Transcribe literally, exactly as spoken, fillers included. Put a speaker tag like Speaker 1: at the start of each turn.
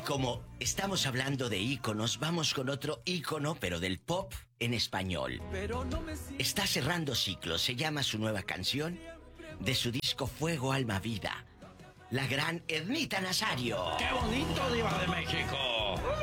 Speaker 1: como estamos hablando de íconos, vamos con otro ícono, pero del pop en español. Está cerrando ciclos, se llama su nueva canción, de su disco Fuego, Alma, Vida. La gran Ednita Nazario.
Speaker 2: ¡Qué bonito, Diva de México!